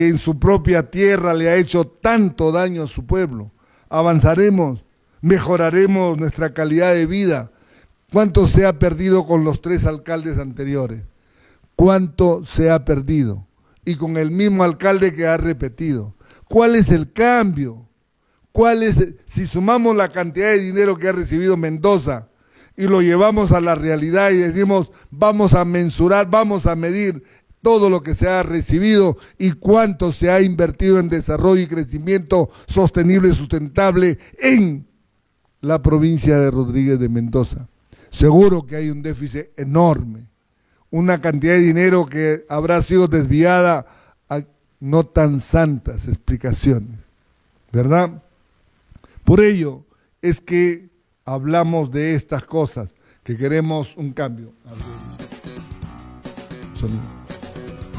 que en su propia tierra le ha hecho tanto daño a su pueblo. Avanzaremos, mejoraremos nuestra calidad de vida. ¿Cuánto se ha perdido con los 3 alcaldes anteriores? ¿Cuánto se ha perdido? Y con el mismo alcalde que ha repetido. ¿Cuál es el cambio? Si sumamos la cantidad de dinero que ha recibido Mendoza y lo llevamos a la realidad y decimos, vamos a mensurar, vamos a medir todo lo que se ha recibido y cuánto se ha invertido en desarrollo y crecimiento sostenible y sustentable en la provincia de Rodríguez de Mendoza. Seguro que hay un déficit enorme, una cantidad de dinero que habrá sido desviada a no tan santas explicaciones, ¿verdad? Por ello es que hablamos de estas cosas, que queremos un cambio. Sonido.